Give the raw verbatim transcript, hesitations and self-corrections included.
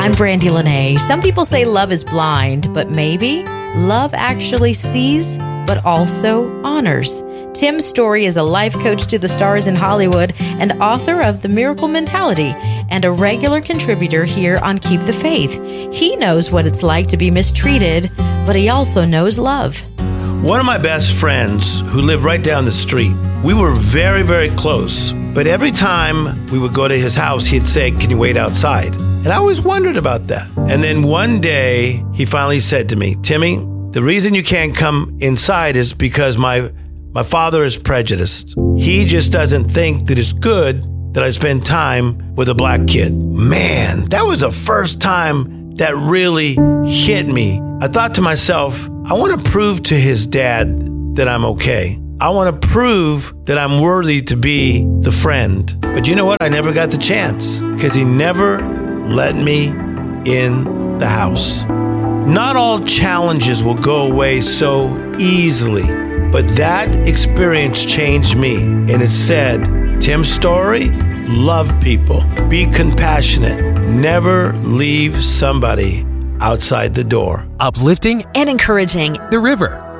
I'm Brandy Lene. Some people say love is blind, but maybe love actually sees, but also honors. Tim Storey is a life coach to the stars in Hollywood and author of The Miracle Mentality and a regular contributor here on Keep the Faith. He knows what it's like to be mistreated, but he also knows love. One of my best friends who lived right down the street, we were very, very close. But every time we would go to his house, he'd say, "Can you wait outside?" And I always wondered about that. And then one day, he finally said to me, "Timmy, the reason you can't come inside is because my my father is prejudiced. He just doesn't think that it's good that I spend time with a black kid." Man, that was the first time that really hit me. I thought to myself, I want to prove to his dad that I'm okay. I want to prove that I'm worthy to be the friend. But you know what? I never got the chance because he never let me in the house. Not all challenges will go away so easily, but that experience changed me. And it said, Tim Storey, love people, be compassionate, never leave somebody outside the door. Uplifting And encouraging. The River.